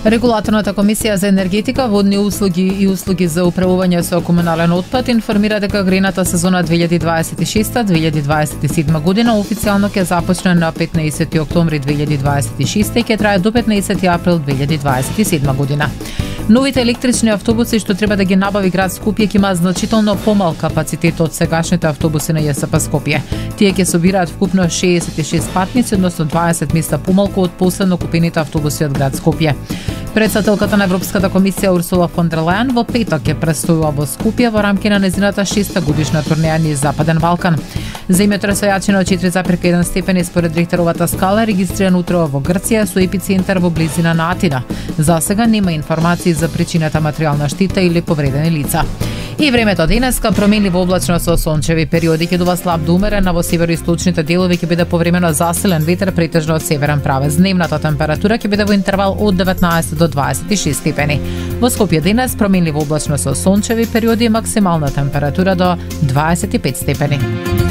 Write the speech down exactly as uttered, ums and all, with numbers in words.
Регулаторната комисија за енергетика, водни услуги и услуги за управување со комунален отпад информира дека грејната сезона две илјади дваесет и шеста - две илјади дваесет и седма година официјално ќе започне на петнаесети октомври две илјади дваесет и шеста и ќе трае до петнаесети април две илјади дваесет и седма година. Новите електрични автобуси што треба да ги набави град Скопје ќе имаат значително помал капацитет од сегашните автобуси на Ја С П Скопје. Тие ќе собираат вкупно шеесет и шест патници, односно дваесет места помалку од последно купените автобуси од град Скопје. Председателката на Европската комисија Урсула фон дер Лајен во петок ќе престојува во Скопје во рамки на нејзината шеста годишна турнеја низ Западен Балкан. Земјотресот јачина од четири зарез еден степени според Рихтеровата скала регистриран утрово во Грција со епицентар во близина на Атина. За сега нема информации за причината материјална штета или повредени лица. И времето денеска променливо облачно со сончеви периоди, ќе дува слаб до умерен, а во североисточните делови ќе биде повремено засилен ветер претежно од северен правец. Дневната температура ќе биде во интервал од деветнаесет до дваесет и шест степени. Во Скопје денес променливо облачно со сончеви периоди, максимална температура до дваесет и пет степени.